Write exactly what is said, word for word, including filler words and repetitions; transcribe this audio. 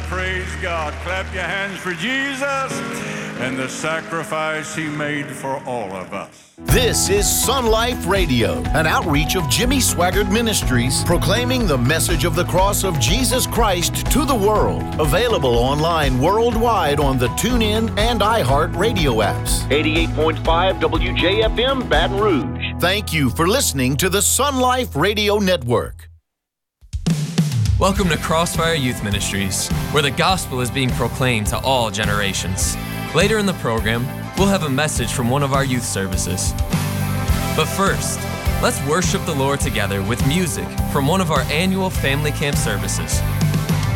praise God. Clap your hands for Jesus and the sacrifice he made for all of us. This is Sun Life Radio, an outreach of Jimmy Swaggart Ministries, proclaiming the message of the cross of Jesus Christ to the world. Available online worldwide on the TuneIn and iHeart radio apps. eighty-eight point five W J F M, Baton Rouge. Thank you for listening to the Sun Life Radio Network. Welcome to Crossfire Youth Ministries, where the gospel is being proclaimed to all generations. Later in the program, we'll have a message from one of our youth services. But first, let's worship the Lord together with music from one of our annual family camp services.